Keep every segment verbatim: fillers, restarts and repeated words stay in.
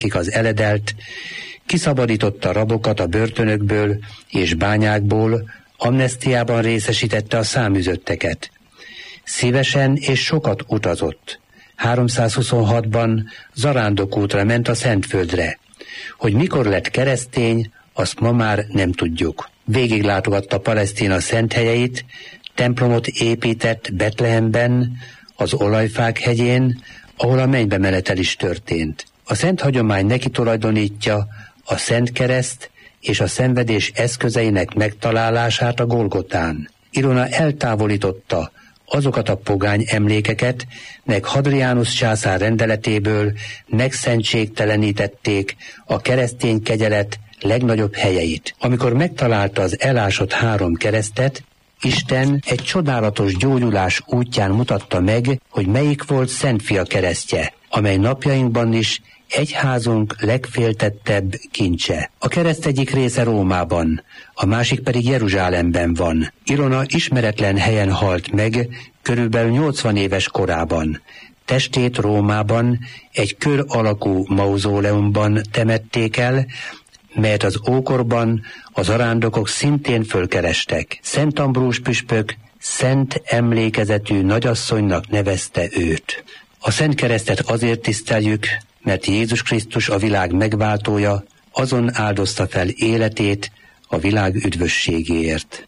az eledelt, kiszabadította rabokat a börtönökből és bányákból, amnesztiában részesítette a száműzötteket. Szívesen és sokat utazott. háromszázhuszonhatban zarándokútra ment a Szentföldre. Hogy mikor lett keresztény, azt ma már nem tudjuk. Végiglátogatta Palesztina szent helyeit, templomot épített Betlehemben, az Olajfák hegyén, ahol a mennybe menetel is történt. A szent hagyomány neki tulajdonítja a Szent Kereszt és a szenvedés eszközeinek megtalálását a Golgotán. Ilona eltávolította azokat a pogány emlékeket, meg Hadrianus császár rendeletéből megszentségtelenítették a keresztény kegyelet legnagyobb helyeit. Amikor megtalálta az elásott három keresztet, Isten egy csodálatos gyógyulás útján mutatta meg, hogy melyik volt Szentfia keresztje, amely napjainkban is egyházunk legféltettebb kincse. A kereszt egyik része Rómában, a másik pedig Jeruzsálemben van. Ilona ismeretlen helyen halt meg, körülbelül nyolcvan éves korában. Testét Rómában egy kör alakú mauzóleumban temették el, melyet az ókorban az arándokok szintén fölkerestek. Szent Ambrus püspök szent emlékezetű nagyasszonynak nevezte őt. A Szent Keresztet azért tiszteljük, mert Jézus Krisztus a világ megváltója azon áldozta fel életét a világ üdvösségéért.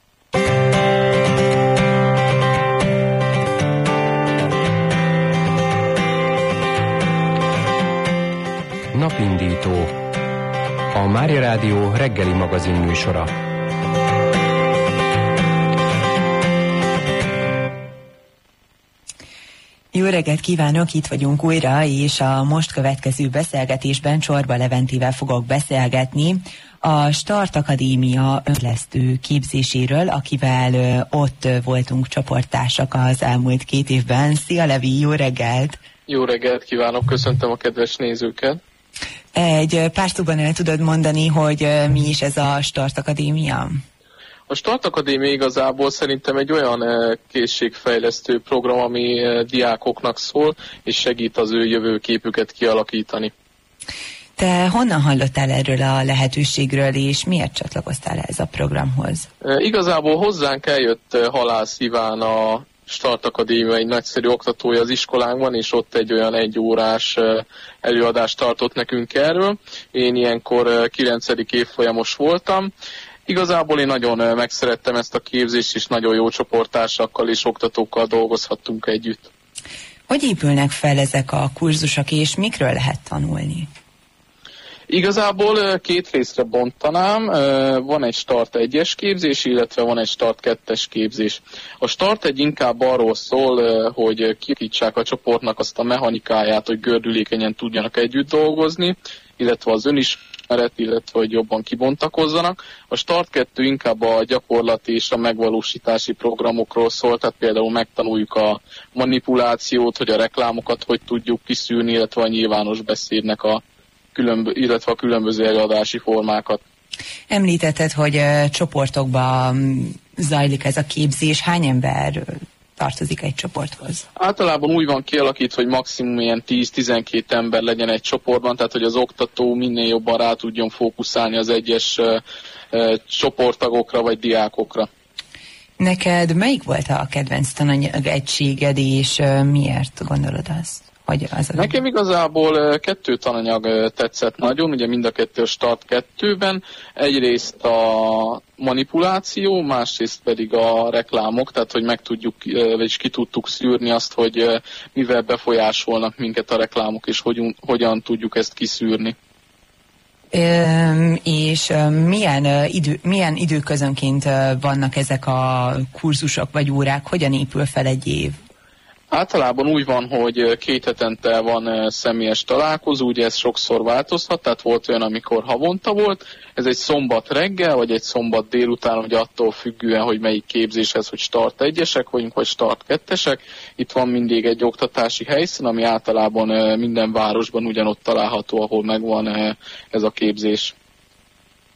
Napindító, a Mária Rádió reggeli magazin műsora. Jó reggelt kívánok, itt vagyunk újra, és a most következő beszélgetésben Csorba Leventivel fogok beszélgetni a Start Akadémia önlesztő képzéséről, akivel ott voltunk csoporttársak az elmúlt két évben. Szia Levi, jó reggelt! Jó reggelt kívánok, köszöntöm a kedves nézőket! Egy pár szóban el tudod mondani, hogy mi is ez a Start Akadémia? A Start Akadémia igazából szerintem egy olyan készségfejlesztő program, ami diákoknak szól, és segít az ő jövőképüket kialakítani. Te honnan hallottál erről a lehetőségről, és miért csatlakoztál ez a programhoz? Igazából hozzánk eljött Halász Iván, a Start Akadémia egy nagyszerű oktatója az iskolánkban, és ott egy olyan egy órás előadást tartott nekünk erről. Én ilyenkor kilencedik évfolyamos voltam. Igazából én nagyon megszerettem ezt a képzést, és nagyon jó csoporttársakkal és oktatókkal dolgozhattunk együtt. Hogy épülnek fel ezek a kurzusok, és mikről lehet tanulni? Igazából két részre bontanám, van egy Start egyes képzés, illetve van egy Start kettes képzés. A Start egy inkább arról szól, hogy kialakítsák a csoportnak azt a mechanikáját, hogy gördülékenyen tudjanak együtt dolgozni, illetve az önismeret, illetve hogy jobban kibontakozzanak. A Start kettő inkább a gyakorlati és a megvalósítási programokról szól, tehát például megtanuljuk a manipulációt, hogy a reklámokat hogy tudjuk kiszűrni, illetve a nyilvános beszédnek a Különb- illetve a különböző előadási formákat. Említetted, hogy uh, csoportokban zajlik ez a képzés. Hány ember tartozik egy csoporthoz? Általában úgy van kialakítva, hogy maximum ilyen tíz-tizenkét ember legyen egy csoportban, tehát hogy az oktató minél jobban rá tudjon fókuszálni az egyes uh, uh, csoporttagokra vagy diákokra. Neked melyik volt a kedvenc tananyag egységed, és uh, miért gondolod azt? Az a... Nekem igazából kettő tananyag tetszett nagyon, ugye mind a kettő a Start kettőben, egyrészt a manipuláció, másrészt pedig a reklámok, tehát hogy meg tudjuk, és ki tudtuk szűrni azt, hogy mivel befolyásolnak minket a reklámok, és hogyan, hogyan tudjuk ezt kiszűrni. Üm, és milyen, idő, milyen időközönként vannak ezek a kurzusok vagy órák, hogyan épül fel egy év? Általában úgy van, hogy két hetente van személyes találkozó, ugye ez sokszor változhat, tehát volt olyan, amikor havonta volt. Ez egy szombat reggel, vagy egy szombat délután, ugye attól függően, hogy melyik képzéshez, hogy Start egyesek vagyunk, vagy Start kettesek. Itt van mindig egy oktatási helyszín, ami általában minden városban ugyanott található, ahol megvan ez a képzés.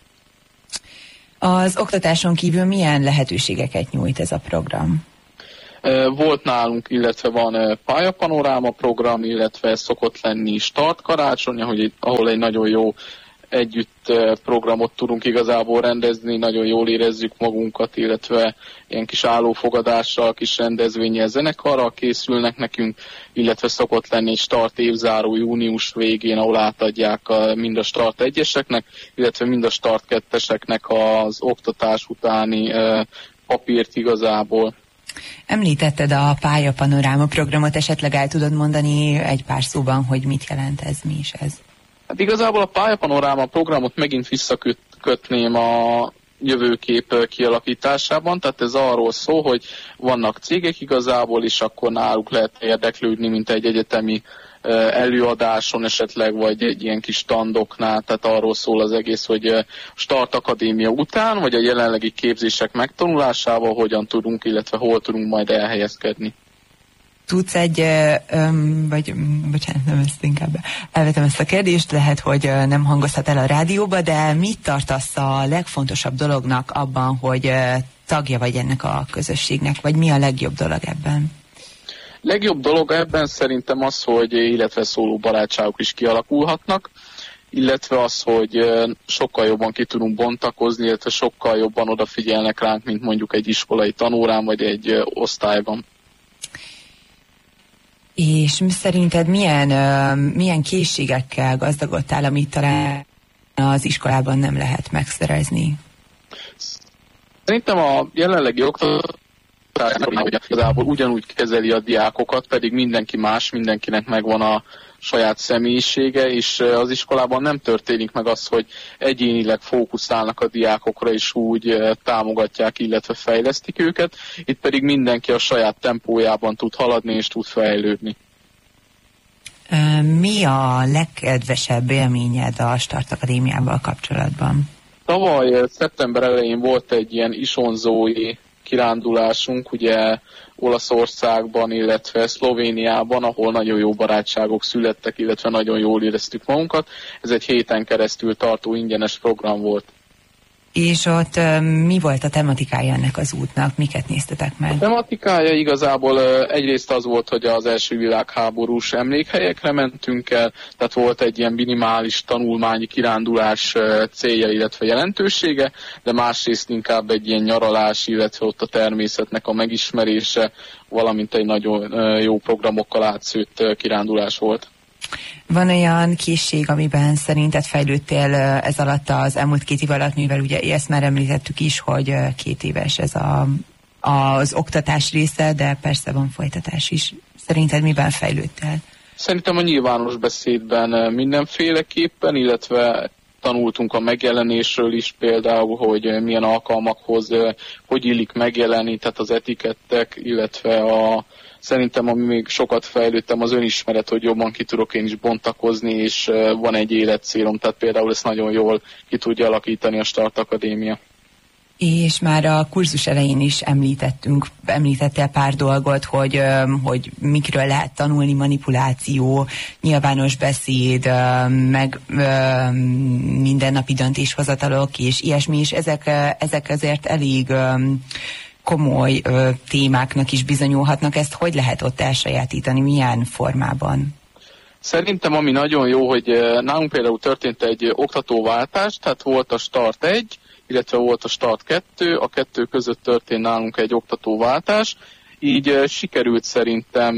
Az oktatáson kívül milyen lehetőségeket nyújt ez a program? Volt nálunk, illetve van pályapanoráma program, illetve szokott lenni start karácsony, ahol egy nagyon jó együtt programot tudunk igazából rendezni, nagyon jól érezzük magunkat, illetve ilyen kis állófogadással, kis rendezvényel, zenekarral készülnek nekünk, illetve szokott lenni egy start évzáró június végén, ahol átadják a, mind a start egyeseknek, illetve mind a start ketteseknek az oktatás utáni e, papírt igazából. Említetted a pályapanoráma programot, esetleg el tudod mondani egy pár szóban, hogy mit jelent ez, mi is ez? Hát igazából a pályapanoráma programot megint visszakötném a jövőkép kialakításában, tehát ez arról szól, hogy vannak cégek igazából, és akkor náluk lehet érdeklődni, mint egy egyetemi előadáson esetleg, vagy egy ilyen kis standoknál, tehát arról szól az egész, hogy Start Akadémia után, vagy a jelenlegi képzések megtanulásával hogyan tudunk, illetve hol tudunk majd elhelyezkedni. Tudsz egy, vagy bocsánat, nem ezt inkább elvetem ezt a kérdést, lehet, hogy nem hangozhat el a rádióba, de mit tartasz a legfontosabb dolognak abban, hogy tagja vagy ennek a közösségnek, vagy mi a legjobb dolog ebben? Legjobb dolog ebben szerintem az, hogy illetve szóló barátságok is kialakulhatnak, illetve az, hogy sokkal jobban ki tudunk bontakozni, illetve sokkal jobban odafigyelnek ránk, mint mondjuk egy iskolai tanórán, vagy egy osztályban. És szerinted milyen, milyen készségekkel gazdagodtál, amit talán az iskolában nem lehet megszerezni? Szerintem a jelenlegi oktatás igazából ugyanúgy kezeli a diákokat, pedig mindenki más, mindenkinek megvan a saját személyisége, és az iskolában nem történik meg az, hogy egyénileg fókuszálnak a diákokra, és úgy támogatják, illetve fejlesztik őket. Itt pedig mindenki a saját tempójában tud haladni, és tud fejlődni. Mi a legkedvesebb élményed a Start Akadémiával kapcsolatban? Tavaly szeptember elején volt egy ilyen isonzói kirándulásunk, ugye Olaszországban, illetve Szlovéniában, ahol nagyon jó barátságok születtek, illetve nagyon jól éreztük magunkat. Ez egy héten keresztül tartó ingyenes program volt. És ott uh, mi volt a tematikája ennek az útnak? Miket néztetek meg? A tematikája igazából uh, egyrészt az volt, hogy az első világháborús emlékhelyekre mentünk el, tehát volt egy ilyen minimális tanulmányi kirándulás uh, célja, illetve jelentősége, de másrészt inkább egy ilyen nyaralás, illetve ott a természetnek a megismerése, valamint egy nagyon uh, jó programokkal átszőtt uh, kirándulás volt. Van olyan készség, amiben szerinted fejlődtél ez alatt az elmúlt két év alatt, mivel ugye ezt már említettük is, hogy két éves ez a, az oktatás része, de persze van folytatás is. Szerinted miben fejlődtél? Szerintem a nyilvános beszédben mindenféleképpen, illetve tanultunk a megjelenésről is például, hogy milyen alkalmakhoz hogy illik megjelenni, tehát az etikettek, illetve a szerintem, ami még sokat fejlődtem, az önismeret, hogy jobban ki tudok én is bontakozni, és van egy életcélom, tehát például ezt nagyon jól ki tudja alakítani a Start Akadémia. És már a kurzus elején is említettünk, említettél pár dolgot, hogy, hogy mikről lehet tanulni, manipuláció, nyilvános beszéd, meg mindennapi döntéshozatalok, és ilyesmi is. Ezek, ezek azért elég komoly ö, témáknak is bizonyulhatnak. Ezt hogy lehet ott elsajátítani, milyen formában? Szerintem ami nagyon jó, hogy nálunk például történt egy oktatóváltás, tehát volt a Start egy, illetve volt a Start kettő, a kettő között történt nálunk egy oktatóváltás, így sikerült szerintem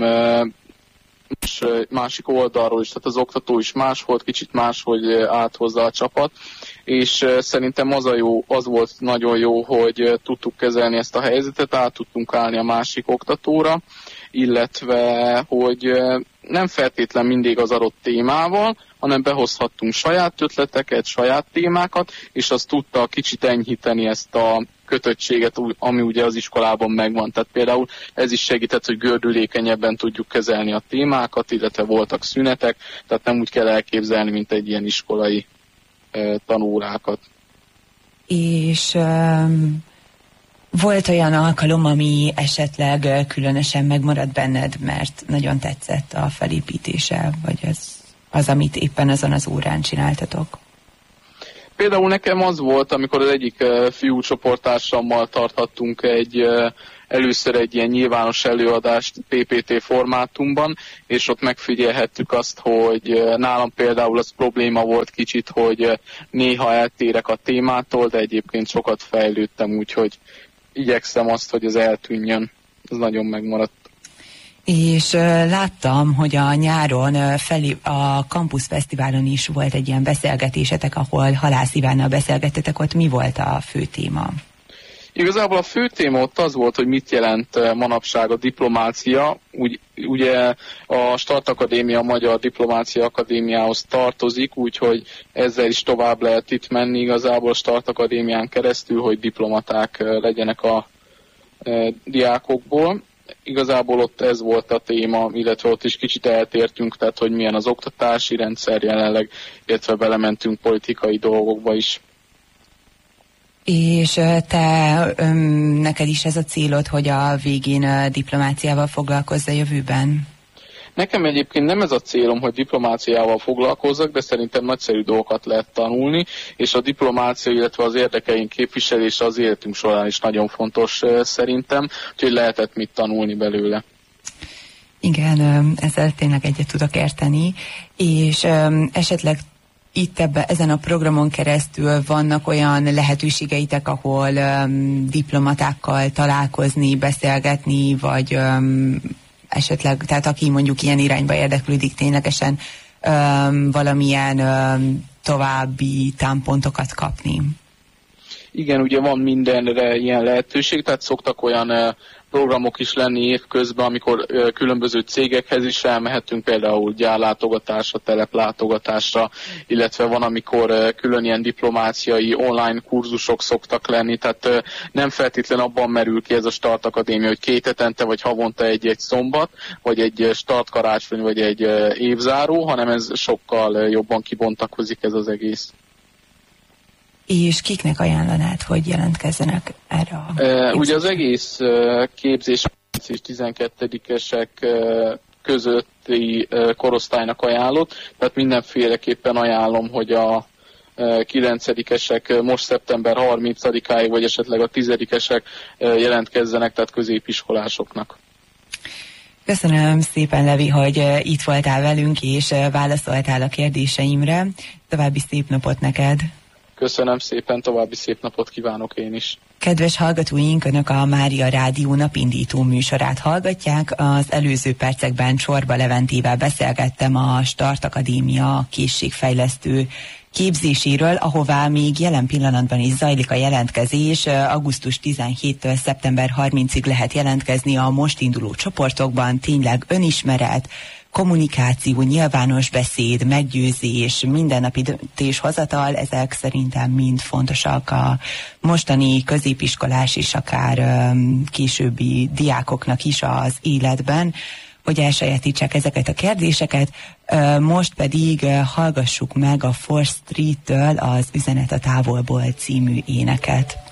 más, másik oldalról is, tehát az oktató is más volt, kicsit máshogy állt hozzá a csapat, és szerintem az, a jó, az volt nagyon jó, hogy tudtuk kezelni ezt a helyzetet, át tudtunk állni a másik oktatóra, illetve hogy nem feltétlen mindig az adott témával, hanem behozhattunk saját ötleteket, saját témákat, és az tudta kicsit enyhíteni ezt a kötöttséget, ami ugye az iskolában megvan. Tehát például ez is segített, hogy gördülékenyebben tudjuk kezelni a témákat, illetve voltak szünetek, tehát nem úgy kell elképzelni, mint egy ilyen iskolai e, tanórákat. És um, volt olyan alkalom, ami esetleg különösen megmaradt benned, mert nagyon tetszett a felépítése, vagy az, az amit éppen azon az órán csináltatok? Például nekem az volt, amikor az egyik uh, fiúcsoporttársammal tarthattunk egy, uh, először egy ilyen nyilvános előadást pé pé té formátumban, és ott megfigyelhettük azt, hogy nálam például az probléma volt kicsit, hogy néha eltérek a témától, de egyébként sokat fejlődtem, úgyhogy igyekszem azt, hogy ez eltűnjön. Ez nagyon megmaradt. És láttam, hogy a nyáron felé, a Campus Fesztiválon is volt egy ilyen beszélgetésetek, ahol Halász Ivánnal beszélgettetek, ott mi volt a fő téma? Igazából a fő téma ott az volt, hogy mit jelent manapság a diplomácia. Úgy, ugye a Startakadémia a Magyar Diplomácia Akadémiához tartozik, úgyhogy ezzel is tovább lehet itt menni igazából a Startakadémián keresztül, hogy diplomaták legyenek a e, diákokból. Igazából ott ez volt a téma, illetve ott is kicsit eltértünk, tehát hogy milyen az oktatási rendszer jelenleg, illetve belementünk politikai dolgokba is. És te, neked is ez a célod, hogy a végén diplomáciával foglalkozz a jövőben? Nekem egyébként nem ez a célom, hogy diplomáciával foglalkozzak, de szerintem nagyszerű dolgokat lehet tanulni, és a diplomácia, illetve az érdekeink képviselése az életünk során is nagyon fontos szerintem, úgyhogy lehetett mit tanulni belőle. Igen, ezzel tényleg egyet tudok érteni, és esetleg itt ebbe, ezen a programon keresztül vannak olyan lehetőségeitek, ahol um, diplomatákkal találkozni, beszélgetni, vagy um, esetleg, tehát aki mondjuk ilyen irányba érdeklődik, ténylegesen um, valamilyen um, további támpontokat kapni. Igen, ugye van mindenre ilyen lehetőség, tehát szoktak olyan uh, programok is lenni évközben, amikor uh, különböző cégekhez is elmehetünk, például gyárlátogatásra, teleplátogatásra, illetve van, amikor uh, külön ilyen diplomáciai online kurzusok szoktak lenni, tehát uh, nem feltétlenül abban merül ki ez a Startakadémia, hogy két hetente vagy havonta egy-egy szombat, vagy egy startkarácsony, vagy egy uh, évzáró, hanem ez sokkal uh, jobban kibontakozik ez az egész. És kiknek ajánlanád, hogy jelentkezzenek erre a képzésre? Ugye az egész uh, képzés és tizenkettedikesek uh, közötti uh, korosztálynak ajánlott, tehát mindenféleképpen ajánlom, hogy a uh, kilencedikesek most szeptember harmincadikáig, vagy esetleg a tizedikesek uh, jelentkezzenek, tehát középiskolásoknak. Köszönöm szépen, Levi, hogy itt voltál velünk, és válaszoltál a kérdéseimre. További szép napot neked! Köszönöm szépen, további szép napot kívánok én is. Kedves hallgatóink, Önök a Mária Rádió napindító műsorát hallgatják. Az előző percekben Csorba Leventével beszélgettem a Startakadémia készségfejlesztő képzéséről, ahová még jelen pillanatban is zajlik a jelentkezés. augusztus tizenhétedikétől szeptember harmincadikáig lehet jelentkezni a most induló csoportokban, tényleg önismeret, kommunikáció, nyilvános beszéd, meggyőzés, mindennapi döntéshozatal, ezek szerintem mind fontosak a mostani középiskolás és akár um, későbbi diákoknak is az életben, hogy elsajátítsák ezeket a kérdéseket. Uh, most pedig uh, hallgassuk meg a Fourth Street-től az Üzenet a távolból című éneket.